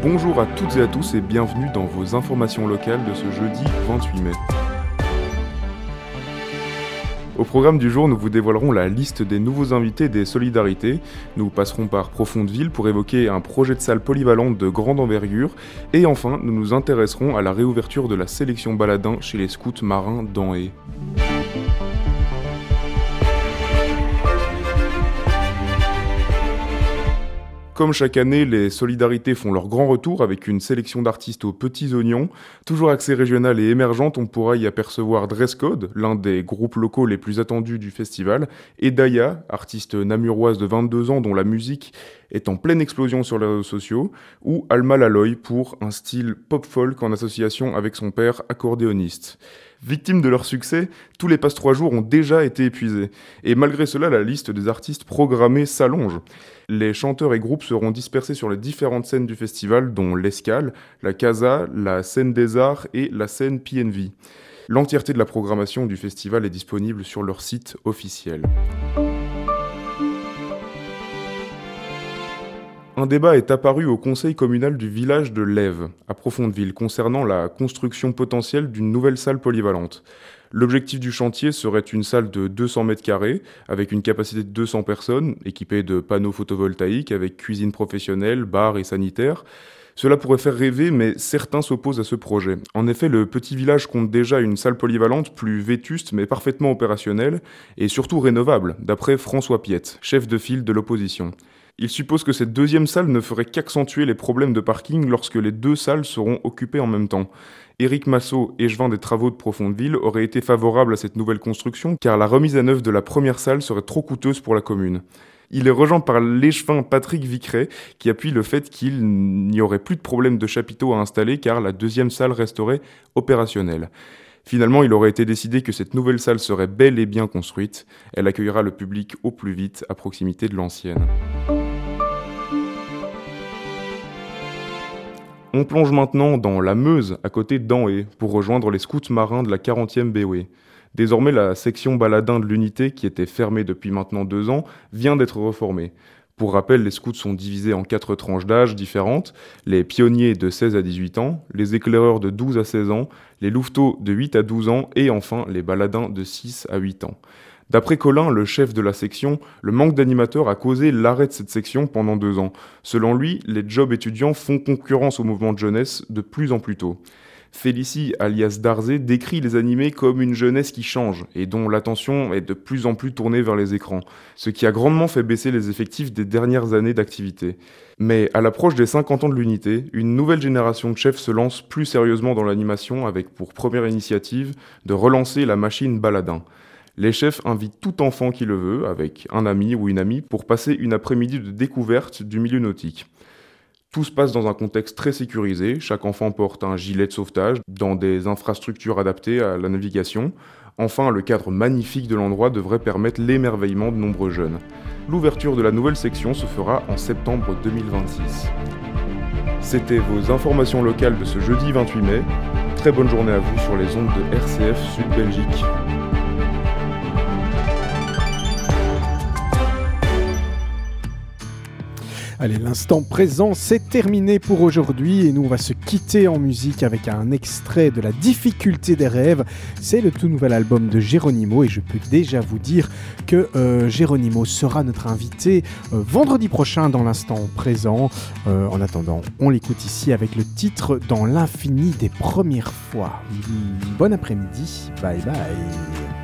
Bonjour à toutes et à tous et bienvenue dans vos informations locales de ce jeudi 28 mai. Au programme du jour, nous vous dévoilerons la liste des nouveaux invités des Solidarités. Nous passerons par Profondeville pour évoquer un projet de salle polyvalente de grande envergure. Et enfin, nous nous intéresserons à la réouverture de la sélection baladin chez les scouts marins d'Anhé. Comme chaque année, les Solidarités font leur grand retour avec une sélection d'artistes aux petits oignons. Toujours axée régionale et émergente, on pourra y apercevoir Dress Code, l'un des groupes locaux les plus attendus du festival, et Daya, artiste namuroise de 22 ans dont la musique est en pleine explosion sur les réseaux sociaux, ou Alma Laloy pour un style pop-folk en association avec son père accordéoniste. Victimes de leur succès, tous les passe-3 jours ont déjà été épuisés. Et malgré cela, la liste des artistes programmés s'allonge. Les chanteurs et groupes seront dispersés sur les différentes scènes du festival, dont l'Escale, la Casa, la Scène des Arts et la Scène PNV. L'entièreté de la programmation du festival est disponible sur leur site officiel. Un débat est apparu au conseil communal du village de Lèves, à Profondeville, concernant la construction potentielle d'une nouvelle salle polyvalente. L'objectif du chantier serait une salle de 200 mètres carrés, avec une capacité de 200 personnes, équipée de panneaux photovoltaïques, avec cuisine professionnelle, bar et sanitaire. Cela pourrait faire rêver, mais certains s'opposent à ce projet. En effet, le petit village compte déjà une salle polyvalente plus vétuste, mais parfaitement opérationnelle, et surtout rénovable, d'après François Piette, chef de file de l'opposition. Il suppose que cette deuxième salle ne ferait qu'accentuer les problèmes de parking lorsque les deux salles seront occupées en même temps. Éric Massot, échevin des travaux de Profondeville, aurait été favorable à cette nouvelle construction car la remise à neuf de la première salle serait trop coûteuse pour la commune. Il est rejoint par l'échevin Patrick Vicret qui appuie le fait qu'il n'y aurait plus de problème de chapiteaux à installer car la deuxième salle resterait opérationnelle. Finalement, il aurait été décidé que cette nouvelle salle serait bel et bien construite. Elle accueillera le public au plus vite à proximité de l'ancienne. On plonge maintenant dans la Meuse, à côté d'Anhé, pour rejoindre les scouts marins de la 40e BOE. Désormais, la section baladin de l'unité, qui était fermée depuis maintenant 2 ans, vient d'être reformée. Pour rappel, les scouts sont divisés en 4 tranches d'âge différentes, les pionniers de 16 à 18 ans, les éclaireurs de 12 à 16 ans, les louveteaux de 8 à 12 ans et enfin les baladins de 6 à 8 ans. D'après Colin, le chef de la section, le manque d'animateurs a causé l'arrêt de cette section pendant 2 ans. Selon lui, les jobs étudiants font concurrence au mouvement de jeunesse de plus en plus tôt. Félicie, alias Darzé, décrit les animés comme une jeunesse qui change et dont l'attention est de plus en plus tournée vers les écrans, ce qui a grandement fait baisser les effectifs des dernières années d'activité. Mais à l'approche des 50 ans de l'unité, une nouvelle génération de chefs se lance plus sérieusement dans l'animation avec pour première initiative de relancer la machine baladin. Les chefs invitent tout enfant qui le veut, avec un ami ou une amie, pour passer une après-midi de découverte du milieu nautique. Tout se passe dans un contexte très sécurisé, chaque enfant porte un gilet de sauvetage, dans des infrastructures adaptées à la navigation. Enfin, le cadre magnifique de l'endroit devrait permettre l'émerveillement de nombreux jeunes. L'ouverture de la nouvelle section se fera en septembre 2026. C'était vos informations locales de ce jeudi 28 mai. Très bonne journée à vous sur les ondes de RCF Sud Belgique. Allez, l'instant présent, c'est terminé pour aujourd'hui et nous on va se quitter en musique avec un extrait de La difficulté des rêves. C'est le tout nouvel album de Geronimo et je peux déjà vous dire que Geronimo sera notre invité vendredi prochain dans l'instant présent. En attendant, on l'écoute ici avec le titre Dans l'infini des premières fois. Bon après-midi, bye bye.